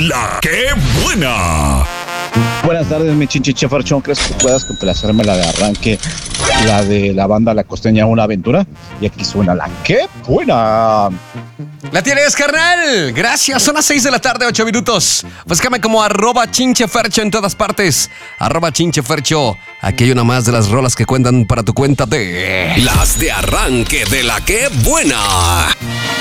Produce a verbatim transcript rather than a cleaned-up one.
La que buena. Buenas tardes, mi chinchiche farchón. ¿Crees que puedas complacerme la de arranque, la de la banda La Costeña, Una Aventura? Y aquí suena la que buena. La tienes, carnal. Gracias. Son las seis de la tarde, ocho minutos. Búscame como arroba chinchefercho en todas partes. Arroba chinchefercho. Aquí hay una más de las rolas que cuentan para tu cuenta de... Las de arranque de La que buena.